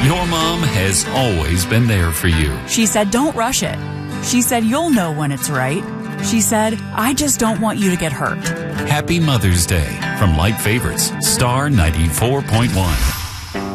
Your mom has always been there for you. She said, don't rush it. She said, you'll know when it's right. She said, I just don't want you to get hurt. Happy Mother's Day from Light Favorites, Star 94.1.